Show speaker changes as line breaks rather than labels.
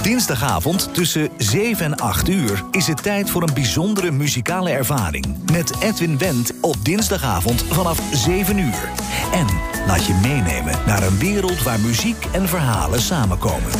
Dinsdagavond tussen 7 en 8 uur is het tijd voor een bijzondere muzikale ervaring. Met Edwin Wendt op dinsdagavond vanaf 7 uur. En laat je meenemen naar een wereld waar muziek en verhalen samenkomen.